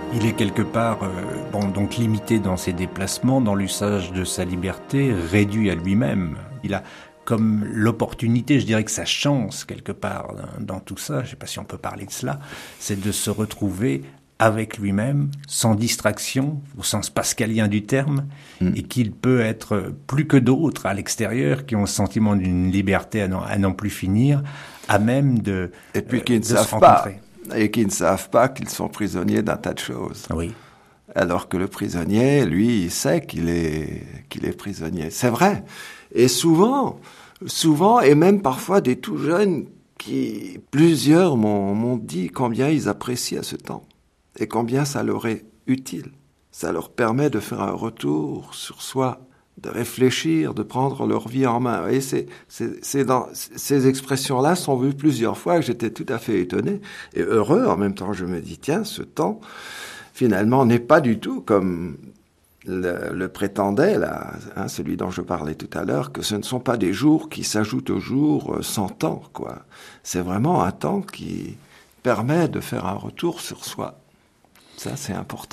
Il est quelque part donc limité dans ses déplacements, dans l'usage de sa liberté, réduit à lui-même. Il a comme l'opportunité, je dirais que sa chance quelque part dans tout ça, je ne sais pas si on peut parler de cela, c'est de se retrouver avec lui-même, sans distraction, au sens pascalien du terme, et qu'il peut être plus que d'autres à l'extérieur qui ont le sentiment d'une liberté à n'en plus finir, à même de et puis qui ne se savent rencontrer. Et qui ne savent pas qu'ils sont prisonniers d'un tas de choses. Oui. Alors que le prisonnier, lui, il sait qu'il est prisonnier. C'est vrai. Et souvent, et même parfois des tout jeunes plusieurs m'ont dit combien ils appréciaient ce temps et combien ça leur est utile. Ça leur permet de faire un retour sur soi, de réfléchir, de prendre leur vie en main. Et ces expressions-là sont vues plusieurs fois que j'étais tout à fait étonné et heureux. En même temps, je me dis, tiens, ce temps, finalement, n'est pas du tout comme le prétendait, là, celui dont je parlais tout à l'heure, que ce ne sont pas des jours qui s'ajoutent aux jours sans temps, quoi. C'est vraiment un temps qui permet de faire un retour sur soi. Ça, c'est important.